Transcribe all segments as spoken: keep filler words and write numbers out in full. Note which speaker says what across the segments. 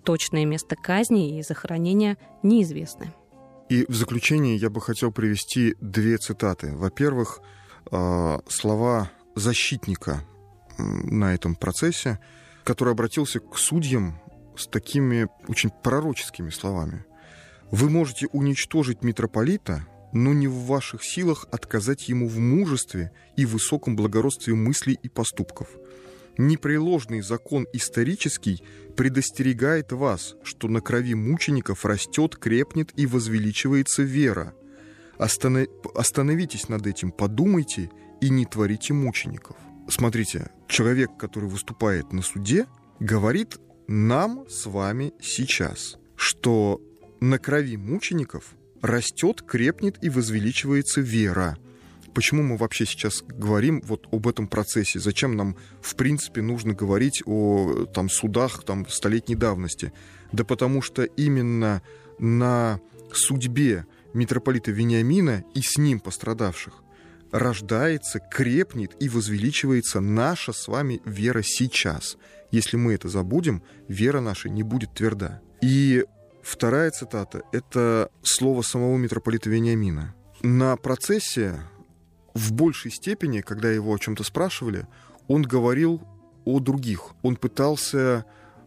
Speaker 1: точное место казни и захоронения неизвестны.
Speaker 2: И в заключение я бы хотел привести две цитаты. Во-первых, слова защитника на этом процессе, который обратился к судьям с такими очень пророческими словами. «Вы можете уничтожить митрополита, но не в ваших силах отказать ему в мужестве и высоком благородстве мыслей и поступков. Непреложный закон исторический предостерегает вас, что на крови мучеников растет, крепнет и возвеличивается вера. Останов... Остановитесь над этим, подумайте и не творите мучеников». Смотрите, человек, который выступает на суде, говорит нам с вами сейчас, что на крови мучеников растет, крепнет и возвеличивается вера. Почему мы вообще сейчас говорим вот об этом процессе? Зачем нам, в принципе, нужно говорить о там, судах там, столетней давности? Да потому что именно на судьбе митрополита Вениамина и с ним пострадавших рождается, крепнет и возвеличивается наша с вами вера сейчас. Если мы это забудем, вера наша не будет тверда. И вторая цитата — это слово самого митрополита Вениамина. На процессе в большей степени, когда его о чем-то спрашивали, он говорил о других. Он пытался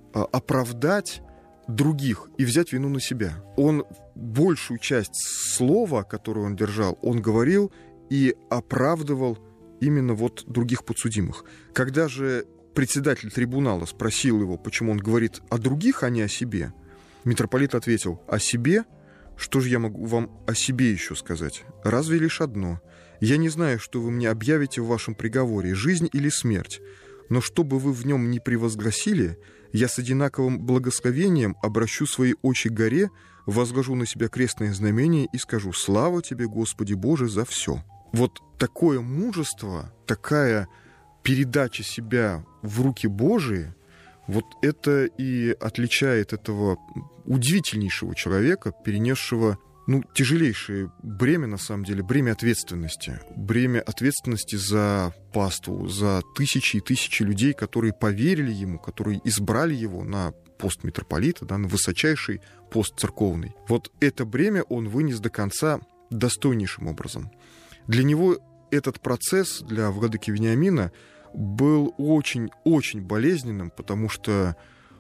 Speaker 2: оправдать других и взять вину на себя. Он большую часть слова, которое он держал, он говорил и оправдывал именно вот других подсудимых. Когда же председатель трибунала спросил его, почему он говорит о других, а не о себе, митрополит ответил: «О себе? Что же я могу вам о себе еще сказать? Разве лишь одно. Я не знаю, что вы мне объявите в вашем приговоре, жизнь или смерть, но что бы вы в нем ни превозгласили, я с одинаковым благословением обращу свои очи к горе, возложу на себя крестное знамение и скажу: слава тебе, Господи Боже, за все». Вот такое мужество, такая передача себя в руки Божии, вот это и отличает этого удивительнейшего человека, перенесшего ну, тяжелейшее бремя, на самом деле, бремя ответственности. Бремя ответственности за паству, за тысячи и тысячи людей, которые поверили ему, которые избрали его на пост митрополита, да, на высочайший пост церковный. Вот это бремя он вынес до конца достойнейшим образом. Для него этот процесс, для владыки Вениамина, был очень-очень болезненным, потому что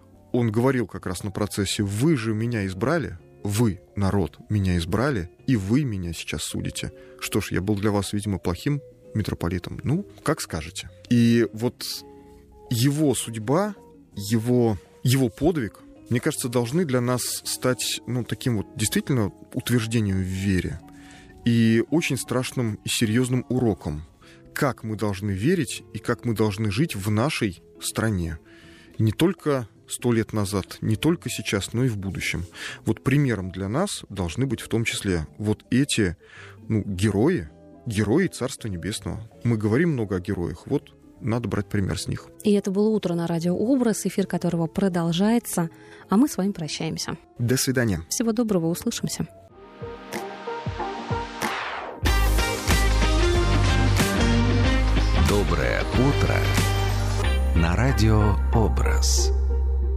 Speaker 2: он говорил как раз на процессе: «Вы же меня избрали, вы, народ, меня избрали, и вы меня сейчас судите. Что ж, я был для вас, видимо, плохим митрополитом. Ну, как скажете». И вот его судьба, его, его подвиг, мне кажется, должны для нас стать ну, таким вот действительно утверждением в вере и очень страшным и серьезным уроком, как мы должны верить и как мы должны жить в нашей стране. И не только сто лет назад, не только сейчас, но и в будущем. Вот примером для нас должны быть в том числе вот эти ну, герои, герои Царства Небесного. Мы говорим много о героях, вот надо брать пример с них.
Speaker 1: И это было «Утро на радио Образ», эфир которого продолжается, а мы с вами прощаемся.
Speaker 2: До свидания.
Speaker 1: Всего доброго, услышимся.
Speaker 3: Доброе утро на радио Образ.